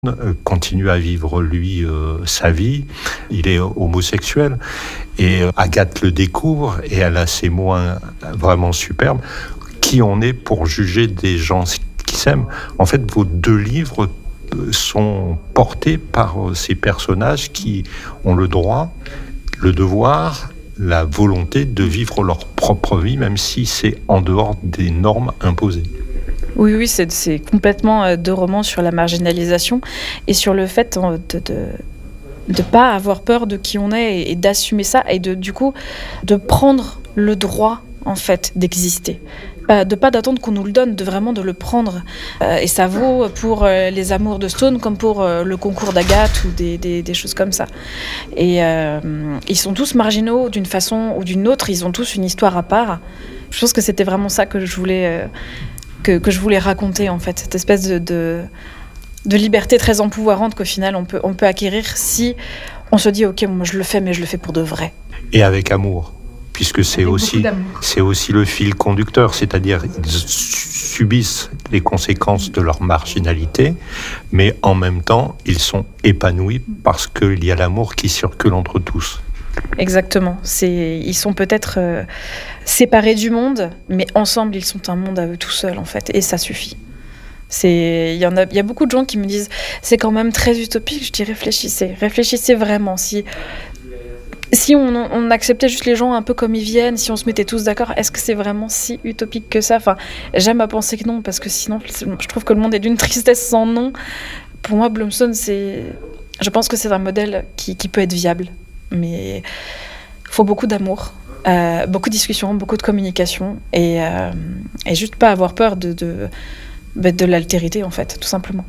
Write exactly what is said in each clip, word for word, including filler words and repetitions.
euh, continue à vivre, lui, euh, sa vie. Il est homosexuel. Et euh, Agathe le découvre, et elle a ces mots hein, vraiment superbes. Qui on est pour juger des gens qui s'aiment? En fait, vos deux livres sont portés par ces personnages qui ont le droit, le devoir, la volonté de vivre leur propre vie, même si c'est en dehors des normes imposées. Oui, oui, c'est, c'est complètement deux romans sur la marginalisation et sur le fait de... de... de pas avoir peur de qui on est et, et d'assumer ça et de du coup de prendre le droit en fait d'exister, pas, de pas d'attendre qu'on nous le donne, de vraiment de le prendre euh, et ça vaut pour euh, les amours de Stone comme pour euh, le concours d'Agathe ou des, des, des choses comme ça et euh, ils sont tous marginaux d'une façon ou d'une autre, ils ont tous une histoire à part. Je pense que c'était vraiment ça que je voulais euh, que, que je voulais raconter en fait, cette espèce de, de de liberté très empouvoirante qu'au final on peut, on peut acquérir si on se dit ok, moi je le fais mais je le fais pour de vrai. Et avec amour, puisque c'est aussi, c'est aussi le fil conducteur, c'est-à-dire ils subissent les conséquences de leur marginalité, mais en même temps ils sont épanouis parce qu'il y a l'amour qui circule entre tous. Exactement, c'est, ils sont peut-être euh, séparés du monde, mais ensemble ils sont un monde à eux tout seuls en fait, et ça suffit. C'est, il y en a, il y a beaucoup de gens qui me disent c'est quand même très utopique. Je dis réfléchissez, réfléchissez vraiment. Si, si on, on acceptait juste les gens un peu comme ils viennent, si on se mettait tous d'accord, est-ce que c'est vraiment si utopique que ça? Enfin, j'aime à penser que non, parce que sinon, je trouve que le monde est d'une tristesse sans nom. Pour moi, Blumstone, c'est, je pense que c'est un modèle qui, qui peut être viable, mais il faut beaucoup d'amour. Euh, beaucoup de discussions, beaucoup de communication et, euh, et juste pas avoir peur de, de de l'altérité en fait, tout simplement.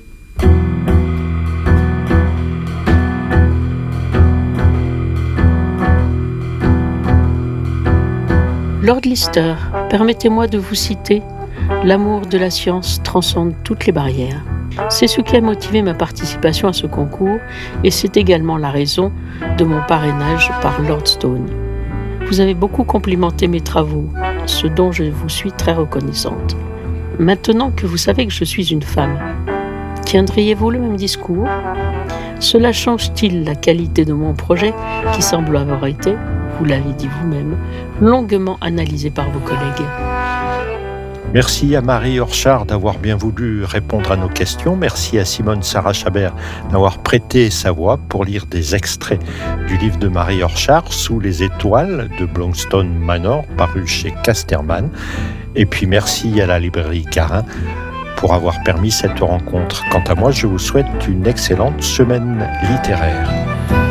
Lord Lister, permettez-moi de vous citer « L'amour de la science transcende toutes les barrières ». C'est ce qui a motivé ma participation à ce concours et c'est également la raison de mon parrainage par Lord Stone. Vous avez beaucoup complimenté mes travaux, ce dont je vous suis très reconnaissante. Maintenant que vous savez que je suis une femme, tiendriez-vous le même discours? Cela change-t-il la qualité de mon projet qui semble avoir été, vous l'avez dit vous-même, longuement analysé par vos collègues? Merci à Marie Orchard d'avoir bien voulu répondre à nos questions. Merci à Simone Sarah Chabert d'avoir prêté sa voix pour lire des extraits du livre de Marie Orchard, Sous les étoiles de Blumstone Manor, paru chez Casterman. Et puis merci à la librairie Carin pour avoir permis cette rencontre. Quant à moi, je vous souhaite une excellente semaine littéraire.